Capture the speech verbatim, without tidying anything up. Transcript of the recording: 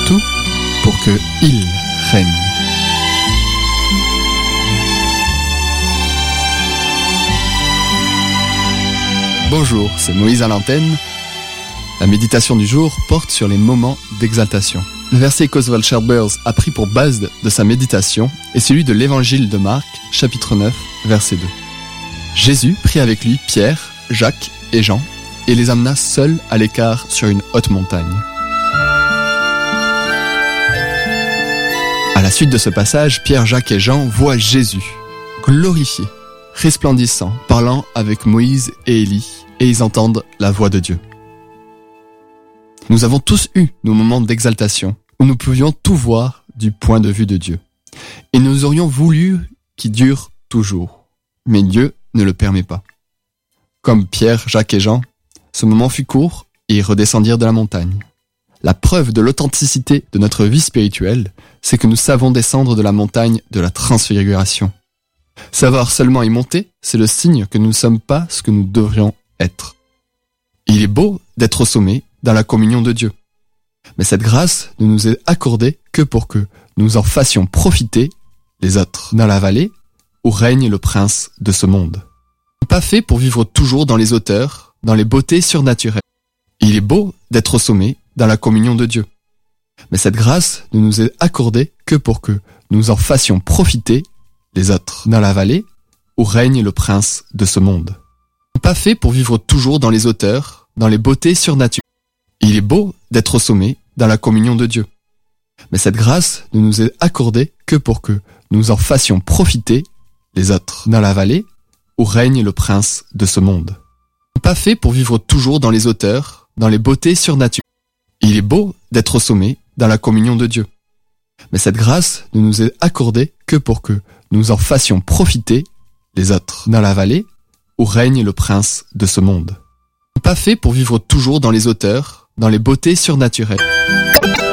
tout pour que il règne. Bonjour, c'est Moïse à l'antenne. La méditation du jour porte sur les moments d'exaltation. Le verset qu'Oswald Chambers a pris pour base de sa méditation est celui de l'évangile de Marc, chapitre neuf, verset deux. Jésus prit avec lui Pierre, Jacques et Jean et les amena seuls à l'écart sur une haute montagne. À la suite de ce passage, Pierre, Jacques et Jean voient Jésus, glorifié, resplendissant, parlant avec Moïse et Élie, et ils entendent la voix de Dieu. Nous avons tous eu nos moments d'exaltation, où nous pouvions tout voir du point de vue de Dieu. Et nous aurions voulu qu'il dure toujours. Mais Dieu ne le permet pas. Comme Pierre, Jacques et Jean, ce moment fut court et ils redescendirent de la montagne. La preuve de l'authenticité de notre vie spirituelle, c'est que nous savons descendre de la montagne de la transfiguration. Savoir seulement y monter, c'est le signe que nous ne sommes pas ce que nous devrions être. Il est beau d'être au sommet dans la communion de Dieu. Mais cette grâce ne nous est accordée que pour que nous en fassions profiter les autres dans la vallée où règne le prince de ce monde. Pas fait pour vivre toujours dans les hauteurs, dans les beautés surnaturelles. Il est beau d'être au sommet dans la communion de Dieu. Mais cette grâce ne nous est accordée que pour que nous en fassions profiter les autres dans la vallée où règne le prince de ce monde. Pas fait pour vivre toujours dans les hauteurs, dans les beautés surnaturelles. Il est beau d'être au sommet dans la communion de Dieu. Mais cette grâce ne nous est accordée que pour que nous en fassions profiter les autres dans la vallée où règne le prince de ce monde. Pas fait pour vivre toujours dans les hauteurs, dans les beautés surnaturelles. Il est beau d'être au sommet dans la communion de Dieu. Mais cette grâce ne nous est accordée que pour que nous en fassions profiter les autres dans la vallée où règne le prince de ce monde. Pas fait pour vivre toujours dans les hauteurs, dans les beautés surnaturelles.